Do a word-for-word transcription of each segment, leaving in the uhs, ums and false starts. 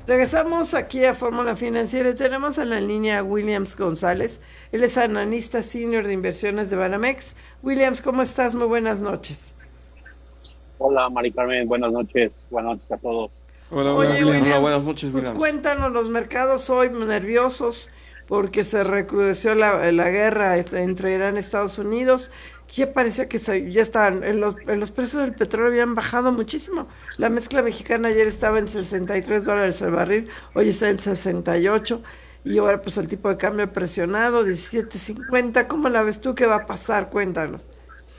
Regresamos aquí a Fórmula Financiera y tenemos en la línea a Williams González. Él es analista senior de inversiones de Banamex. Williams, ¿cómo estás? Muy buenas noches. Hola, Mari Carmen, buenas noches. Buenas noches a todos. Hola, Oye, hola, Williams. Williams, Hola, buenas noches, pues Williams. cuéntanos, los mercados hoy nerviosos porque se recrudeció la, la guerra entre Irán y Estados Unidos. Ya parecía que se, ya estaban, en los, en los precios del petróleo habían bajado muchísimo. La mezcla mexicana ayer estaba en sesenta y tres dólares el barril, hoy está en sesenta y ocho, y ahora pues el tipo de cambio presionado, diecisiete cincuenta. ¿Cómo la ves tú? ¿Qué va a pasar? Cuéntanos.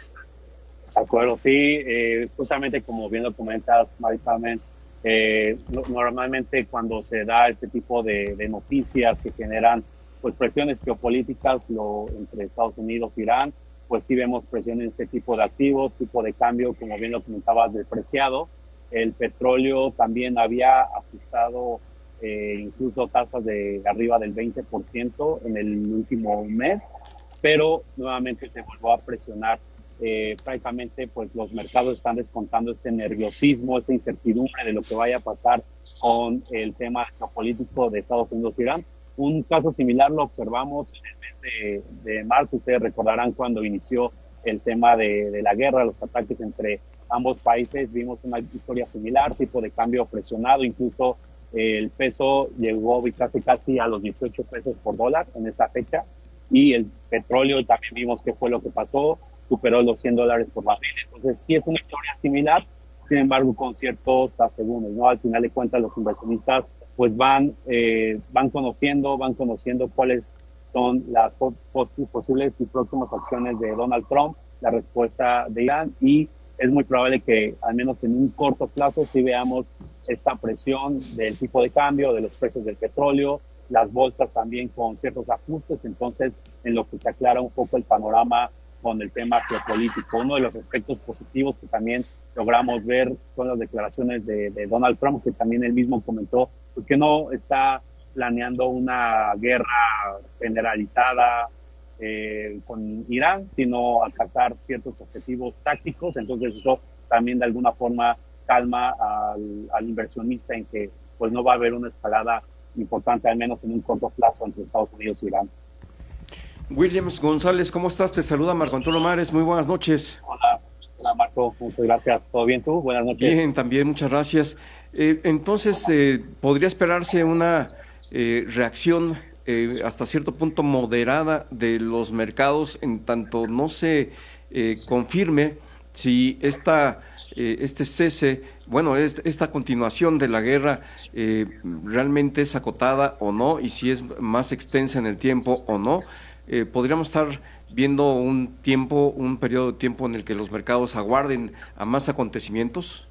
De acuerdo, sí, eh, justamente como bien lo comentas, Mari Carmen, eh, normalmente cuando se da este tipo de, de noticias que generan pues presiones geopolíticas lo, entre Estados Unidos e Irán, pues sí vemos presión en este tipo de activos, tipo de cambio, como bien lo comentabas, depreciado. El petróleo también había ajustado eh, incluso tasas de arriba del veinte por ciento en el último mes, pero nuevamente se volvió a presionar. Eh, prácticamente pues los mercados están descontando este nerviosismo, esta incertidumbre de lo que vaya a pasar con el tema geopolítico de Estados Unidos e Irán. Un caso similar lo observamos en el mes de, de marzo. Ustedes recordarán cuando inició el tema de, de la guerra, los ataques entre ambos países. Vimos una historia similar, tipo de cambio presionado. Incluso eh, el peso llegó casi, casi a los dieciocho pesos por dólar en esa fecha. Y el petróleo también vimos qué fue lo que pasó, superó los cien dólares por barril. Entonces sí es una historia similar, sin embargo con ciertos asegúnes, ¿no? Al final de cuentas los inversionistas pues van, eh, van conociendo, van conociendo cuáles son las posibles y próximas acciones de Donald Trump, la respuesta de Irán, y es muy probable que al menos en un corto plazo sí veamos esta presión del tipo de cambio, de los precios del petróleo, las bolsas también con ciertos ajustes. Entonces en lo que se aclara un poco el panorama con el tema geopolítico. Uno de los aspectos positivos que también logramos ver son las declaraciones de, de Donald Trump, que también él mismo comentó pues que no está planeando una guerra generalizada eh, con Irán, sino atacar ciertos objetivos tácticos. Entonces eso también de alguna forma calma al, al inversionista en que pues no va a haber una escalada importante, al menos en un corto plazo, entre Estados Unidos e Irán. Williams González, ¿cómo estás? Te saluda Marco Antonio Mares, muy buenas noches. Hola, hola Marco, muchas gracias. ¿Todo bien tú? Buenas noches. Bien, también, muchas gracias. Eh, entonces, eh, ¿podría esperarse una eh, reacción eh, hasta cierto punto moderada de los mercados en tanto no se eh, confirme si esta, eh, este cese, bueno, es, esta continuación de la guerra eh, realmente es acotada o no, y si es más extensa en el tiempo o no? Eh, podríamos estar viendo un tiempo, un periodo de tiempo en el que los mercados aguarden a más acontecimientos.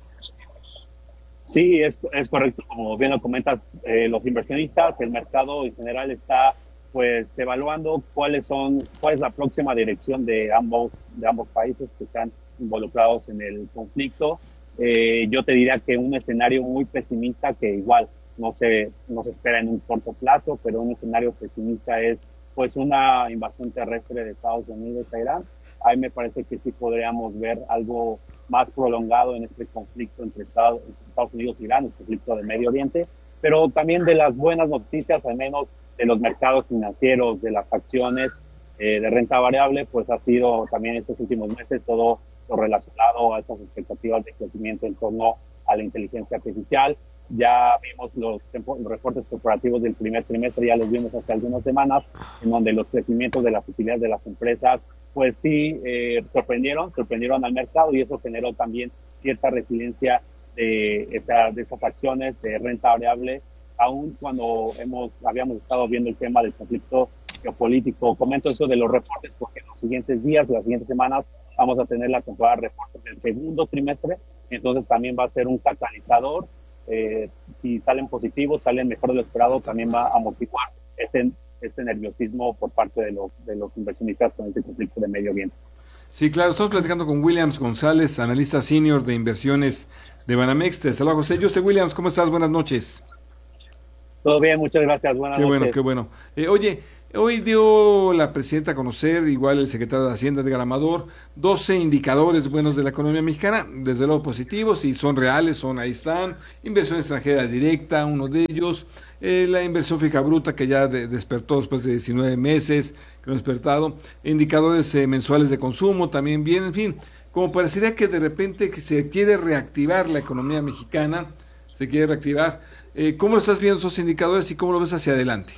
Sí, es, es correcto, como bien lo comentas, eh, los inversionistas, el mercado en general está pues evaluando cuáles son, cuál es la próxima dirección de ambos, de ambos países que están involucrados en el conflicto. Eh, yo te diría que un escenario muy pesimista, que igual no se, no se espera en un corto plazo, pero un escenario pesimista es pues una invasión terrestre de Estados Unidos a Irán. Ahí me parece que sí podríamos ver algo más prolongado en este conflicto entre Estados, Estados Unidos e Irán, el conflicto del Medio Oriente, pero también de las buenas noticias, al menos de los mercados financieros, de las acciones eh, de renta variable, pues ha sido también estos últimos meses todo lo relacionado a estas expectativas de crecimiento en torno a la inteligencia artificial. Ya vimos los, los reportes corporativos del primer trimestre, ya los vimos hace algunas semanas, en donde los crecimientos de las utilidades de las empresas pues sí eh, sorprendieron, sorprendieron al mercado, y eso generó también cierta resiliencia de, esta, de esas acciones de renta variable, aun cuando hemos, habíamos estado viendo el tema del conflicto geopolítico. Comento eso de los reportes porque en los siguientes días, las siguientes semanas, vamos a tener la temporada de reportes del segundo trimestre, entonces también va a ser un catalizador. Eh, si salen positivos, salen mejor de lo esperado, también va a motivar este este nerviosismo por parte de los, de los inversionistas con este conflicto de Medio Oriente. Sí, claro, estamos platicando con Williams González, analista senior de inversiones de Banamex. Te saluda José. Yo sé, Williams, ¿cómo estás? Buenas noches. Todo bien, muchas gracias. Buenas qué noches. Bueno, qué bueno. Eh, oye, Hoy dio la presidenta a conocer, igual el secretario de Hacienda, Edgar Amador, doce indicadores buenos de la economía mexicana, desde luego positivos, y son reales, son ahí están. Inversión extranjera directa, uno de ellos. Eh, la inversión fija bruta, que ya de, despertó después de diecinueve meses, que no ha despertado. Indicadores eh, mensuales de consumo también bien, en fin. Como parecería que de repente que se quiere reactivar la economía mexicana, se quiere reactivar. Eh, ¿Cómo lo estás viendo esos indicadores y cómo lo ves hacia adelante?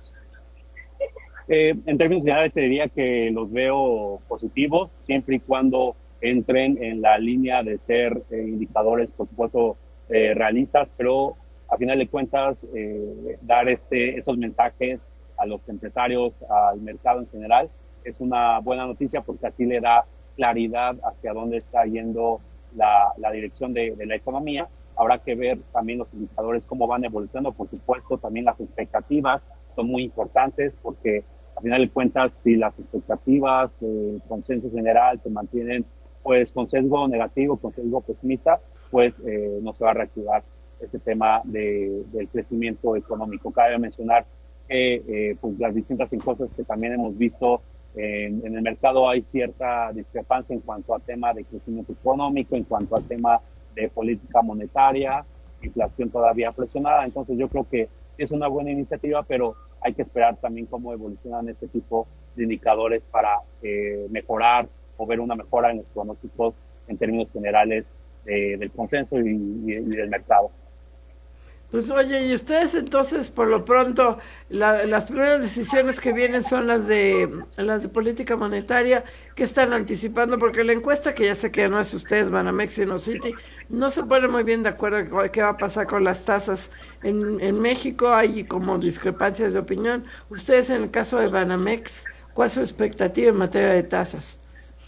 Eh, en términos generales te diría que los veo positivos, siempre y cuando entren en la línea de ser eh, indicadores, por supuesto, eh, realistas, pero a final de cuentas eh, dar este, estos mensajes a los empresarios, al mercado en general, es una buena noticia porque así le da claridad hacia dónde está yendo la, la dirección de, de la economía. Habrá que ver también los indicadores, cómo van evolucionando, por supuesto, también las expectativas son muy importantes porque a final de cuentas, si las expectativas, el consenso general se mantienen pues con sesgo negativo, con sesgo pesimista, pues eh, no se va a reactivar este tema de, del crecimiento económico. Cabe mencionar que eh, pues las distintas encuestas que también hemos visto en, en el mercado hay cierta discrepancia en cuanto al tema de crecimiento económico, en cuanto al tema de política monetaria, inflación todavía presionada. Entonces yo creo que es una buena iniciativa, pero hay que esperar también cómo evolucionan este tipo de indicadores para eh, mejorar o ver una mejora en los pronósticos en términos generales eh, del consenso y, y, y del mercado. Pues oye, y ustedes entonces, por lo pronto, la, las primeras decisiones que vienen son las de las de política monetaria, que están anticipando, porque la encuesta, que ya sé que no es ustedes, Banamex, sino Citi, no se pone muy bien de acuerdo en qué va a pasar con las tasas en, en México, hay como discrepancias de opinión. Ustedes, en el caso de Banamex, ¿cuál es su expectativa en materia de tasas?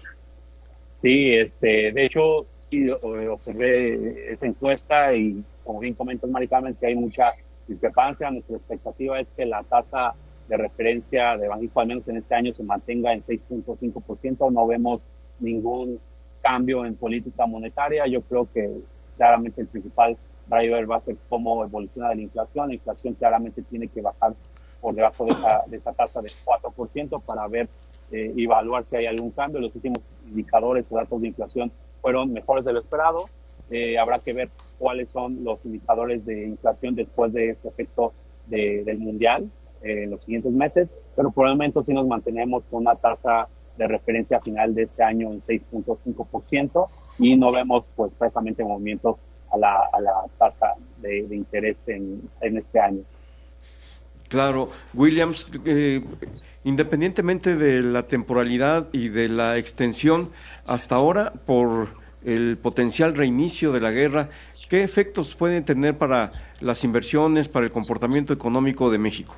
Sí, este, de hecho, sí, observé esa encuesta y, como bien comentas, Mari Carmen, sí hay mucha discrepancia. Nuestra expectativa es que la tasa de referencia de Banxico, al menos en este año, se mantenga en seis punto cinco por ciento. No vemos ningún cambio en política monetaria. Yo creo que claramente el principal driver va a ser cómo evoluciona la inflación. La inflación claramente tiene que bajar por debajo de esa, de esa tasa de cuatro por ciento para ver eh, evaluar si hay algún cambio. Los últimos indicadores o datos de inflación fueron mejores de lo esperado. Eh, habrá que ver cuáles son los indicadores de inflación después de este efecto de, del mundial eh, en los siguientes meses, pero por el momento sí nos mantenemos con una tasa de referencia final de este año en seis punto cinco por ciento y no vemos pues prácticamente movimientos a la, a la tasa de, de interés en, en este año. Claro, Williams, eh, independientemente de la temporalidad y de la extensión, hasta ahora, por el potencial reinicio de la guerra, ¿qué efectos pueden tener para las inversiones, para el comportamiento económico de México?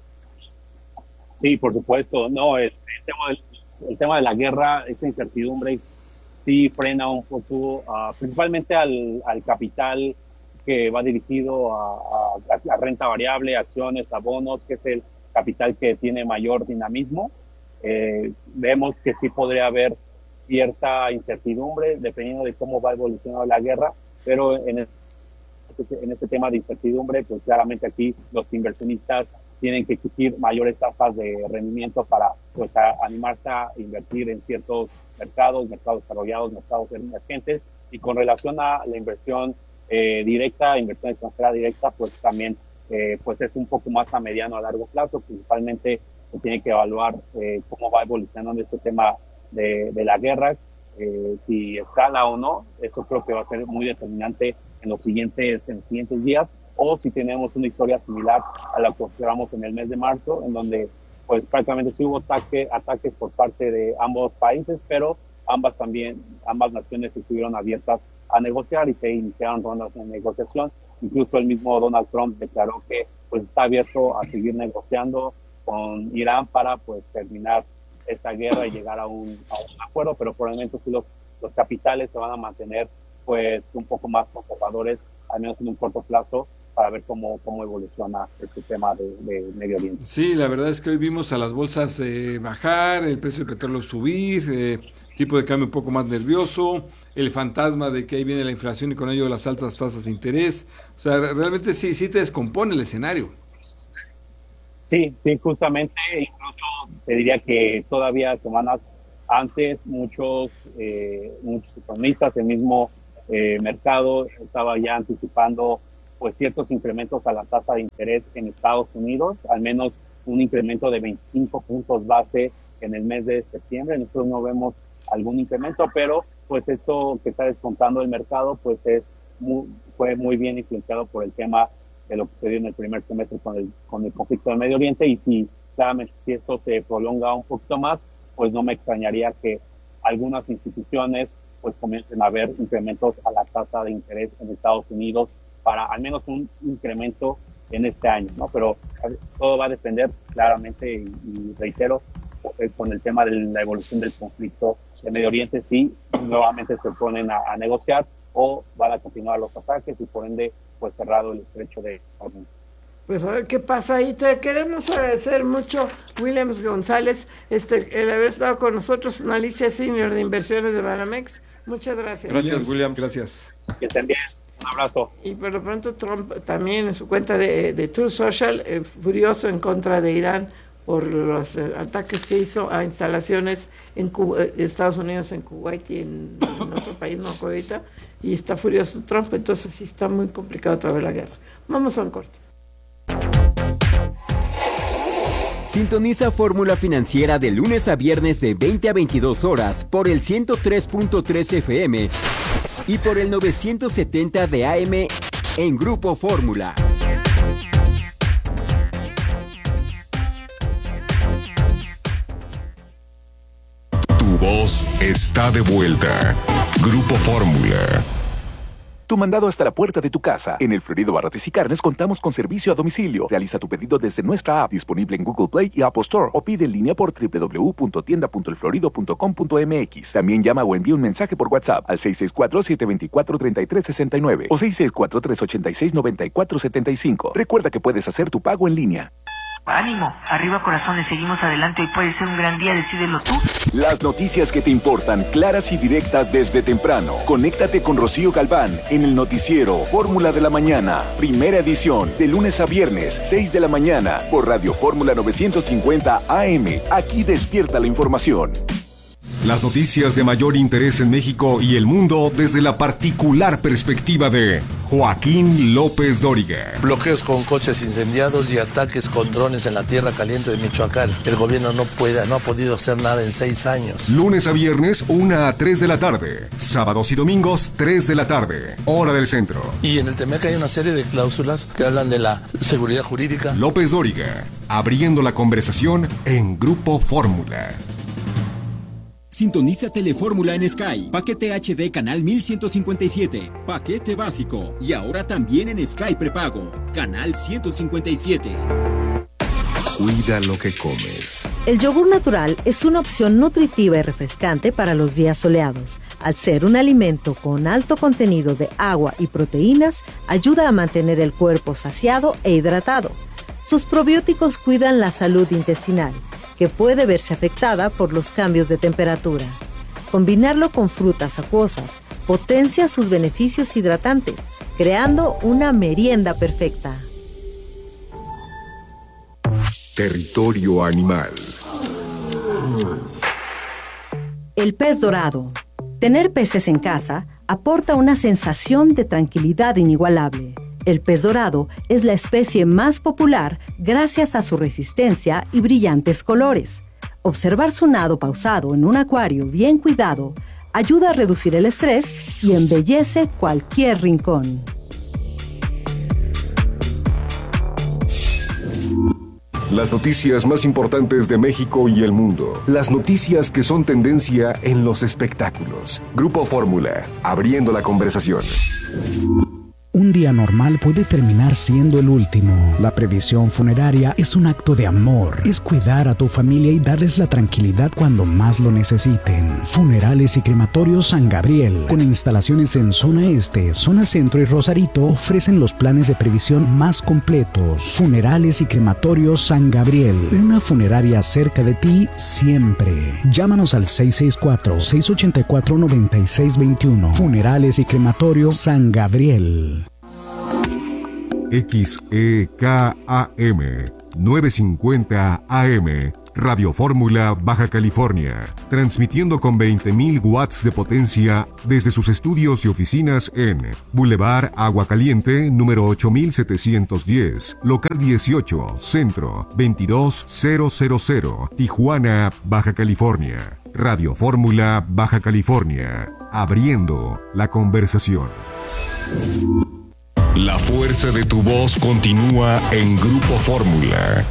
Sí, por supuesto. No, el, el, tema, del, el tema de la guerra, esta incertidumbre, sí frena un poco, uh, principalmente al, al capital que va dirigido a, a, a renta variable, acciones, abonos, que es el capital que tiene mayor dinamismo. Eh, vemos que sí podría haber cierta incertidumbre dependiendo de cómo va evolucionando la guerra, pero en este, en este tema de incertidumbre, pues claramente aquí los inversionistas tienen que exigir mayores tasas de rendimiento para pues a, animarse a invertir en ciertos mercados, mercados desarrollados, mercados emergentes, y con relación a la inversión eh, directa, inversión extranjera directa, pues también eh, pues es un poco más a mediano a largo plazo. Principalmente se tiene que evaluar eh, cómo va evolucionando este tema de, de la guerra, eh, si escala o no. Eso creo que va a ser muy determinante en los siguientes, en los siguientes días, o si tenemos una historia similar a la que observamos en el mes de marzo, en donde pues prácticamente sí hubo ataque, ataques por parte de ambos países, pero ambas también, ambas naciones estuvieron abiertas a negociar y se iniciaron rondas de negociación. Incluso el mismo Donald Trump declaró que pues está abierto a seguir negociando con Irán para pues terminar esta guerra y llegar a un, a un acuerdo, pero por el momento sí los, los capitales se van a mantener pues un poco más conservadores, al menos en un corto plazo, para ver cómo, cómo evoluciona este tema de, de Medio Oriente. Sí, la verdad es que hoy vimos a las bolsas eh, bajar, el precio del petróleo subir, eh, tipo de cambio un poco más nervioso, el fantasma de que ahí viene la inflación y con ello las altas tasas de interés. O sea, realmente sí, sí te descompone el escenario. Sí, sí, justamente, incluso te diría que todavía semanas antes muchos, eh, muchos economistas, el mismo eh, mercado estaba ya anticipando pues ciertos incrementos a la tasa de interés en Estados Unidos, al menos un incremento de veinticinco puntos base en el mes de septiembre. Nosotros no vemos algún incremento, pero pues esto que está descontando el mercado pues es muy, fue muy bien influenciado por el tema de lo que se dio en el primer semestre con el, con el conflicto del Medio Oriente, y si claramente si esto se prolonga un poquito más, pues no me extrañaría que algunas instituciones pues comiencen a ver incrementos a la tasa de interés en Estados Unidos para al menos un incremento en este año, ¿no? Pero todo va a depender claramente, y, y reitero, con el tema de la evolución del conflicto de Medio Oriente, si nuevamente se ponen a, a negociar o van a continuar los ataques y por ende pues cerrado el estrecho de Hormuz. Pues a ver qué pasa ahí. Te queremos agradecer mucho, Williams González, este, el haber estado con nosotros, analista senior de inversiones de Banamex. Muchas gracias. Gracias, William. Gracias. Que estén bien. Un abrazo. Y por lo pronto Trump también en su cuenta de, de Truth Social, eh, furioso en contra de Irán por los eh, ataques que hizo a instalaciones en Cuba, eh, Estados Unidos, en Kuwait y en, en otro país, no acuerdo ahorita, y está furioso Trump, entonces sí está muy complicado otra vez la guerra. Vamos a un corte. Sintoniza Fórmula Financiera de lunes a viernes de veinte a veintidós horas por el ciento tres punto tres F M y por el novecientos setenta de A M en Grupo Fórmula. Tu voz está de vuelta. Grupo Fórmula. Tu mandado hasta la puerta de tu casa. En El Florido Barrotes y Carnes contamos con servicio a domicilio. Realiza tu pedido desde nuestra app, disponible en Google Play y Apple Store, o pide en línea por doble u doble u doble u punto tienda punto el florido punto com punto m x. También llama o envía un mensaje por WhatsApp al seis seis cuatro, siete dos cuatro, tres tres seis nueve o seis seis cuatro, tres ocho seis, nueve cuatro siete cinco. Recuerda que puedes hacer tu pago en línea. Ánimo, arriba corazones, seguimos adelante, hoy puede ser un gran día, decídelo tú. Las noticias que te importan, claras y directas desde temprano. Conéctate con Rocío Galván en el noticiero Fórmula de la Mañana, primera edición, de lunes a viernes, seis de la mañana, por Radio Fórmula novecientos cincuenta A M. Aquí despierta la información. Las noticias de mayor interés en México y el mundo desde la particular perspectiva de Joaquín López Dóriga. Bloqueos con coches incendiados y ataques con drones en la tierra caliente de Michoacán. El gobierno no puede, no ha podido hacer nada en seis años. Lunes a viernes, una a tres de la tarde. Sábados y domingos, tres de la tarde. Hora del centro. Y en el Temec hay una serie de cláusulas que hablan de la seguridad jurídica. López Dóriga, abriendo la conversación en Grupo Fórmula. Sintoniza Telefórmula en Sky, paquete H D canal mil ciento cincuenta y siete, paquete básico, y ahora también en Sky prepago, canal ciento cincuenta y siete. Cuida lo que comes. El yogur natural es una opción nutritiva y refrescante para los días soleados. Al ser un alimento con alto contenido de agua y proteínas, ayuda a mantener el cuerpo saciado e hidratado. Sus probióticos cuidan la salud intestinal, que puede verse afectada por los cambios de temperatura. Combinarlo con frutas acuosas potencia sus beneficios hidratantes, creando una merienda perfecta. Territorio animal. El pez dorado. Tener peces en casa aporta una sensación de tranquilidad inigualable. El pez dorado es la especie más popular gracias a su resistencia y brillantes colores. Observar su nado pausado en un acuario bien cuidado ayuda a reducir el estrés y embellece cualquier rincón. Las noticias más importantes de México y el mundo. Las noticias que son tendencia en los espectáculos. Grupo Fórmula, abriendo la conversación. Un día normal puede terminar siendo el último. La previsión funeraria es un acto de amor. Es cuidar a tu familia y darles la tranquilidad cuando más lo necesiten. Funerales y Crematorios San Gabriel, con instalaciones en Zona Este, Zona Centro y Rosarito, ofrecen los planes de previsión más completos. Funerales y Crematorios San Gabriel, una funeraria cerca de ti siempre. Llámanos al seis seis cuatro, seis ocho cuatro, nueve seis dos uno. Funerales y Crematorios San Gabriel. X E K A M, novecientos cincuenta A M. Radio Fórmula Baja California, transmitiendo con veinte mil watts de potencia desde sus estudios y oficinas en Boulevard Agua Caliente, número ocho mil setecientos diez, local dieciocho, Centro, veintidós mil, Tijuana, Baja California. Radio Fórmula Baja California, abriendo la conversación. La fuerza de tu voz continúa en Grupo Fórmula.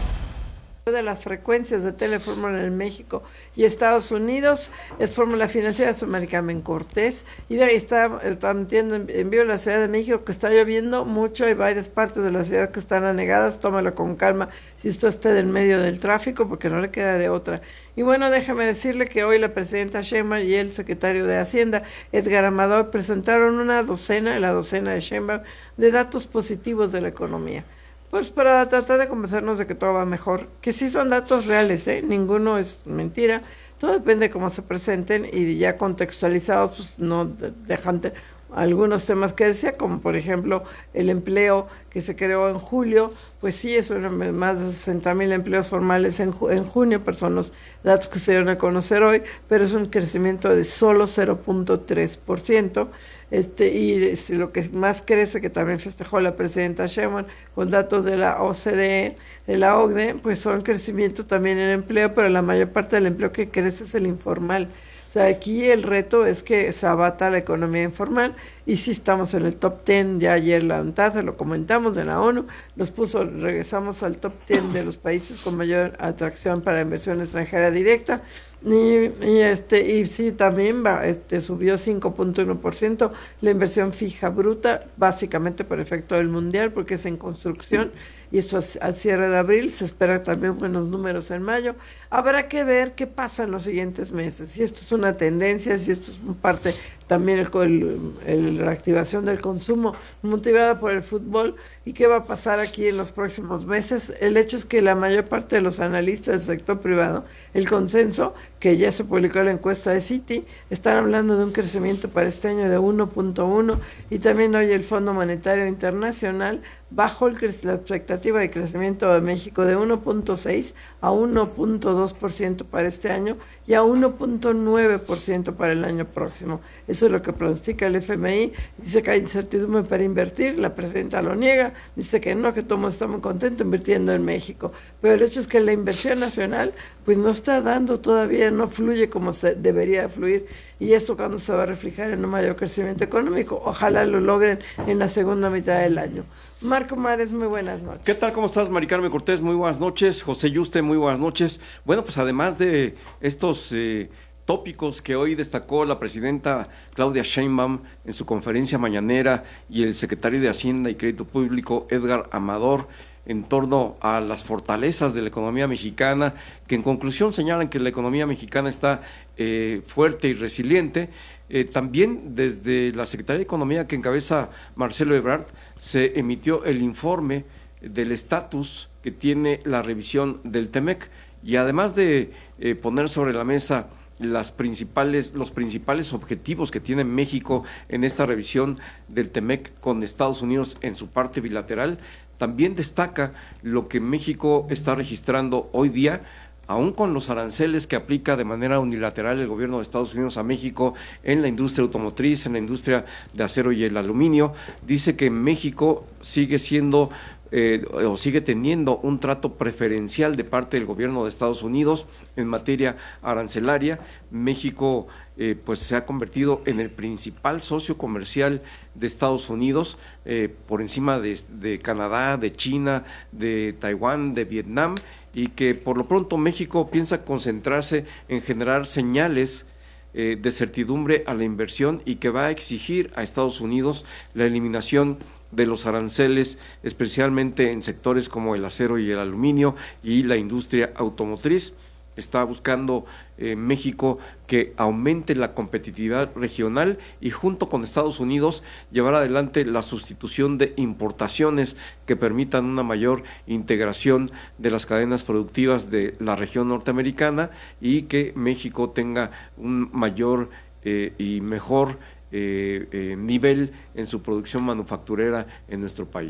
De las frecuencias de Telefórmula en México y Estados Unidos es Fórmula Financiera Sudamericana en Cortés, y de ahí está transmitiendo en, en vivo en la Ciudad de México, que está lloviendo mucho. Hay varias partes de la ciudad que están anegadas. Tómalo con calma si usted está en medio del tráfico, porque no le queda de otra. Y bueno, déjame decirle que hoy la presidenta Sheinbaum y el secretario de Hacienda, Edgar Amador, presentaron una docena, la docena de Sheinbaum, de datos positivos de la economía. Pues para tratar de convencernos de que todo va mejor, que sí son datos reales, ¿eh? Ninguno es mentira, todo depende de cómo se presenten, y ya contextualizados, pues no dejan te, algunos temas que decía, como por ejemplo el empleo que se creó en julio, pues sí, es una, más de sesenta mil empleos formales en, en junio, pero son los datos que se dieron a conocer hoy, pero es un crecimiento de solo cero punto tres por ciento. Este, y este, lo que más crece, que también festejó la presidenta Sheinbaum con datos de la O C D E, de la O C D E, pues son crecimiento también en empleo, pero la mayor parte del empleo que crece es el informal. O sea, aquí el reto es que se abata la economía informal, y sí estamos en el top diez, ya ayer la UNTAD, lo comentamos, de la ONU, nos puso, regresamos al top diez de los países con mayor atracción para inversión extranjera directa, y, y este y sí también va, este subió cinco punto uno por ciento la inversión fija bruta, básicamente por efecto del mundial, porque es en construcción, y esto al cierre de abril. Se espera también buenos números en mayo. Habrá que ver qué pasa en los siguientes meses, si esto es una tendencia, si esto es parte también el, el, el reactivación del consumo motivada por el fútbol, y qué va a pasar aquí en los próximos meses. El hecho es que la mayor parte de los analistas del sector privado, el consenso, que ya se publicó en la encuesta de Citi, están hablando de un crecimiento para este año de uno punto uno, y también hoy el Fondo Monetario Internacional bajó el, la expectativa de crecimiento de México de uno punto seis a uno punto dos por ciento para este año, y a uno punto nueve por ciento para el año próximo. Eso es lo que pronostica el F M I. Dice que hay incertidumbre para invertir, la presidenta lo niega, dice que no, que todo el mundo está muy contento invirtiendo en México, pero el hecho es que la inversión nacional pues no está dando todavía, no fluye como se debería fluir, y esto cuando se va a reflejar en un mayor crecimiento económico. Ojalá lo logren en la segunda mitad del año. Marco Mares, muy buenas noches. ¿Qué tal? ¿Cómo estás, Mari Carmen Cortés? Muy buenas noches. José Yuste, muy buenas noches. Bueno, pues además de estos eh, tópicos que hoy destacó la presidenta Claudia Sheinbaum en su conferencia mañanera, y el secretario de Hacienda y Crédito Público, Edgar Amador, en torno a las fortalezas de la economía mexicana, que en conclusión señalan que la economía mexicana está eh, fuerte y resiliente. Eh, también desde la Secretaría de Economía, que encabeza Marcelo Ebrard, se emitió el informe del estatus que tiene la revisión del TEMEC, y además de eh, poner sobre la mesa las principales, los principales objetivos que tiene México en esta revisión del TEMEC con Estados Unidos en su parte bilateral, también destaca lo que México está registrando hoy día, aún con los aranceles que aplica de manera unilateral el gobierno de Estados Unidos a México en la industria automotriz, en la industria de acero y el aluminio. Dice que México sigue siendo eh, o sigue teniendo un trato preferencial de parte del gobierno de Estados Unidos en materia arancelaria. México eh, pues se ha convertido en el principal socio comercial de Estados Unidos, eh, por encima de, de Canadá, de China, de Taiwán, de Vietnam, y que por lo pronto México piensa concentrarse en generar señales eh, de certidumbre a la inversión, y que va a exigir a Estados Unidos la eliminación de los aranceles, especialmente en sectores como el acero y el aluminio y la industria automotriz. Está buscando eh, México que aumente la competitividad regional, y junto con Estados Unidos llevar adelante la sustitución de importaciones que permitan una mayor integración de las cadenas productivas de la región norteamericana, y que México tenga un mayor eh, y mejor eh, eh, nivel en su producción manufacturera en nuestro país.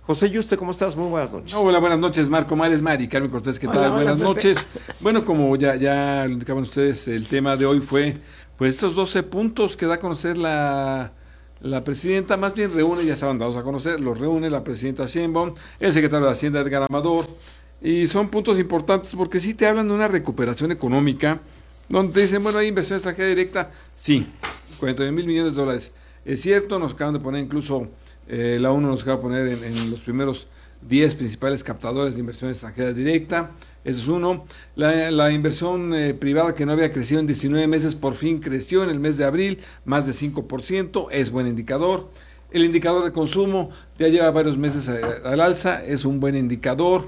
José Yuste, ¿cómo estás? Muy buenas noches. Hola, buenas noches, Marco Mares, Mari, Carmen Cortés, ¿qué tal? Hola, buenas hola, noches. Bueno, como ya, ya lo indicaban ustedes, el tema de hoy fue pues estos doce puntos que da a conocer la, la presidenta, más bien reúne, ya estaban dados a conocer, los reúne la presidenta Sheinbaum, el secretario de Hacienda Edgar Amador, y son puntos importantes porque sí te hablan de una recuperación económica, donde te dicen, bueno, hay inversión extranjera directa, sí, cuarenta y nueve mil millones de dólares. Es cierto, nos acaban de poner incluso... Eh, la ONU nos acaba de poner en, en los primeros diez principales captadores de inversión extranjera directa, eso es uno. La, la inversión eh, privada que no había crecido en diecinueve meses, por fin creció en el mes de abril, más de cinco por ciento, es buen indicador. El indicador de consumo ya lleva varios meses a, al alza, es un buen indicador.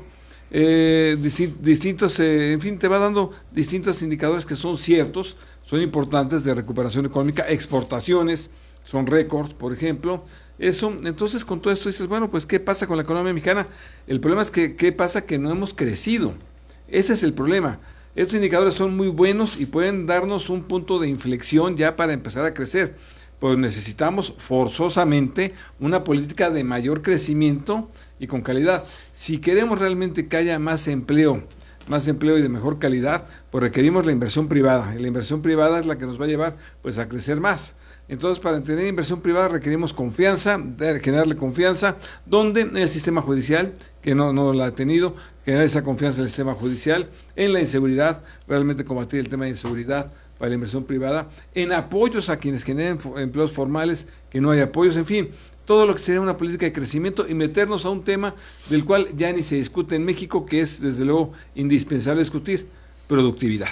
Eh, distintos, eh, en fin, te va dando distintos indicadores que son ciertos, son importantes de recuperación económica, exportaciones, son récords, por ejemplo. Eso, entonces con todo esto dices, bueno, pues ¿qué pasa con la economía mexicana? El problema es que, ¿qué pasa? Que no hemos crecido. Ese es el problema. Estos indicadores son muy buenos y pueden darnos un punto de inflexión ya para empezar a crecer. Pues necesitamos forzosamente una política de mayor crecimiento y con calidad. Si queremos realmente que haya más empleo, más empleo y de mejor calidad, pues requerimos la inversión privada. Y la inversión privada es la que nos va a llevar pues a crecer más. Entonces, para tener inversión privada requerimos confianza, generarle confianza, donde en el sistema judicial, que no, no la ha tenido, generar esa confianza en el sistema judicial, en la inseguridad, realmente combatir el tema de inseguridad para la inversión privada, en apoyos a quienes generen empleos formales, que no hay apoyos, en fin, todo lo que sería una política de crecimiento y meternos a un tema del cual ya ni se discute en México, que es desde luego indispensable discutir, productividad.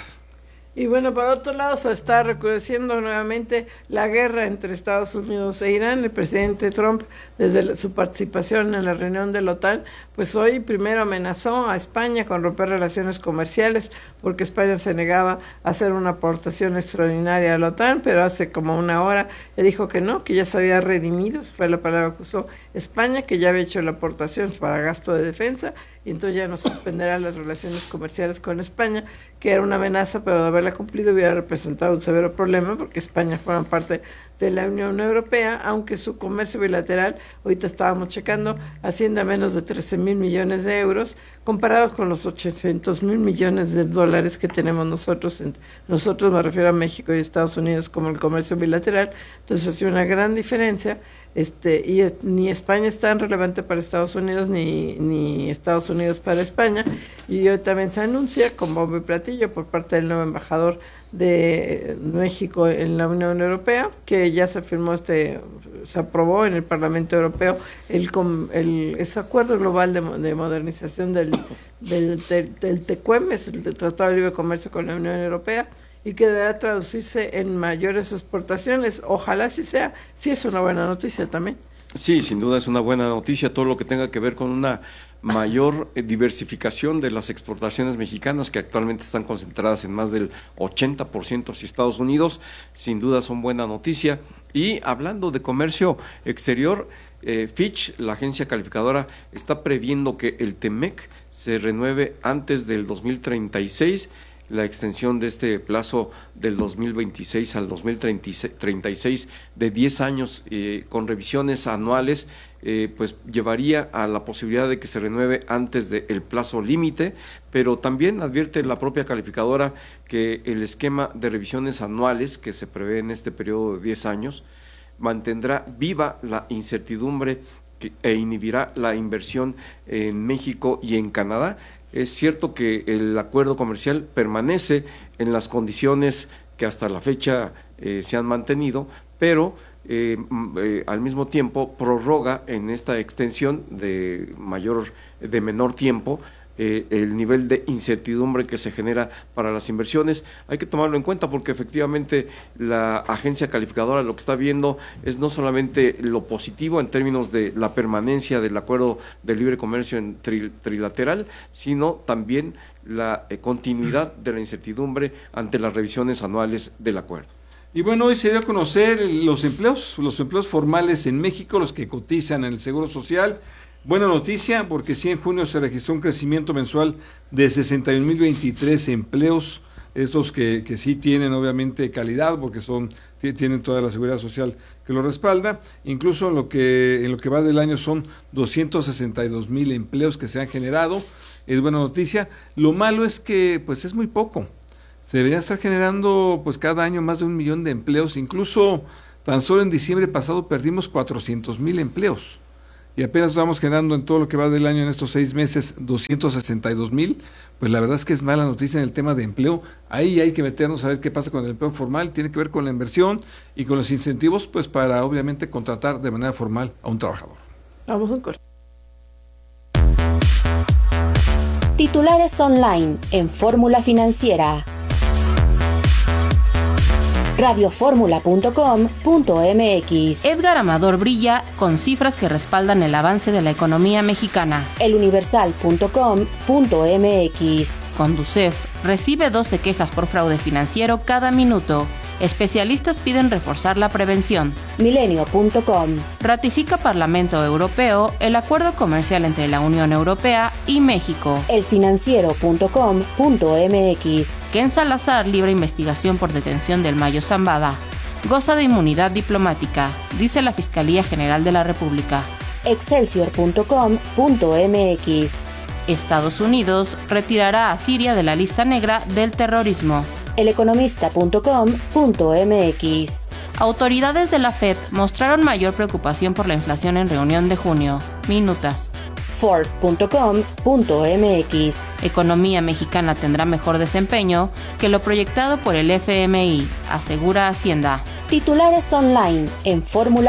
Y bueno, por otro lado se está recrudeciendo nuevamente la guerra entre Estados Unidos e Irán. El presidente Trump, desde la, su participación en la reunión de la OTAN, pues hoy primero amenazó a España con romper relaciones comerciales, porque España se negaba a hacer una aportación extraordinaria a la OTAN, pero hace como una hora él dijo que no, que ya se había redimido, fue la palabra que usó España, que ya había hecho la aportación para gasto de defensa, y entonces ya no suspenderá las relaciones comerciales con España, que era una amenaza, pero de haberla cumplido hubiera representado un severo problema, porque España forma parte de la Unión Europea, aunque su comercio bilateral, ahorita estábamos checando, asciende a menos de trece mil millones de euros, comparados con los ochocientos mil millones de dólares que tenemos nosotros, en, nosotros me refiero a México y Estados Unidos como el comercio bilateral, entonces hay una gran diferencia. Este, y es, ni España es tan relevante para Estados Unidos ni, ni Estados Unidos para España, y hoy también se anuncia con bombo y platillo por parte del nuevo embajador de México en la Unión Europea, que ya se firmó este, se aprobó en el Parlamento Europeo el, el ese acuerdo global de, de modernización del, del, del, del TECUEM, es el Tratado de Libre Comercio con la Unión Europea, y que deberá traducirse en mayores exportaciones. Ojalá así sea, sí es una buena noticia también. Sí, sin duda es una buena noticia todo lo que tenga que ver con una mayor diversificación de las exportaciones mexicanas, que actualmente están concentradas en más del ochenta por ciento hacia Estados Unidos. Sin duda son buena noticia. Y hablando de comercio exterior, eh, Fitch, la agencia calificadora, está previendo que el TEMEC se renueve antes del dos mil treinta y seis. La extensión de este plazo del dos mil veintiséis al dos mil treinta y seis de diez años eh, con revisiones anuales, eh, pues llevaría a la posibilidad de que se renueve antes del plazo límite, pero también advierte la propia calificadora que el esquema de revisiones anuales que se prevé en este periodo de diez años mantendrá viva la incertidumbre que, e inhibirá la inversión en México y en Canadá. Es cierto que el acuerdo comercial permanece en las condiciones que hasta la fecha eh, se han mantenido, pero eh, eh, al mismo tiempo prorroga en esta extensión de mayor, de menor tiempo, eh, el nivel de incertidumbre que se genera para las inversiones. Hay que tomarlo en cuenta porque efectivamente la agencia calificadora lo que está viendo es no solamente lo positivo en términos de la permanencia del acuerdo de libre comercio en tri, trilateral, sino también la eh, continuidad de la incertidumbre ante las revisiones anuales del acuerdo. Y bueno, hoy se dio a conocer los empleos, los empleos formales en México, los que cotizan en el Seguro Social. Buena noticia, porque sí, en junio se registró un crecimiento mensual de sesenta y un mil veintitrés empleos, estos que, que sí tienen obviamente calidad, porque son tienen toda la seguridad social que lo respalda. Incluso en lo que en lo que va del año son doscientos sesenta y dos mil empleos que se han generado. Es buena noticia. Lo malo es que pues es muy poco. Se debería estar generando pues cada año más de un millón de empleos. Incluso tan solo en diciembre pasado perdimos cuatrocientos mil empleos. Y apenas estamos generando en todo lo que va del año en estos seis meses doscientos sesenta y dos mil, pues la verdad es que es mala noticia en el tema de empleo. Ahí hay que meternos a ver qué pasa con el empleo formal, tiene que ver con la inversión y con los incentivos, pues para obviamente contratar de manera formal a un trabajador. Vamos a un corte. Titulares online en Fórmula Financiera. radio fórmula punto com punto m x. Edgar Amador brilla con cifras que respaldan el avance de la economía mexicana. el universal punto com punto m x. Conducef recibe doce quejas por fraude financiero cada minuto. Especialistas piden reforzar la prevención. milenio punto com. Ratifica Parlamento Europeo el acuerdo comercial entre la Unión Europea y México. el financiero punto com punto m x. Ken Salazar libre investigación por detención del Mayo Zambada. Goza de inmunidad diplomática, dice la Fiscalía General de la República. excelsior punto com punto m x. Estados Unidos retirará a Siria de la lista negra del terrorismo. el economista punto com punto m x. Autoridades de la Fed mostraron mayor preocupación por la inflación en reunión de junio. Minutas. Forbes punto com punto m x. Economía mexicana tendrá mejor desempeño que lo proyectado por el F M I, asegura Hacienda. Titulares online en Fórmula